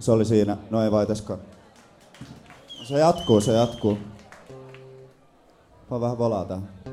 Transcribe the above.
Se oli siinä. No ei vaitaskaan. Se jatkuu. Vaan vähän volaa tää.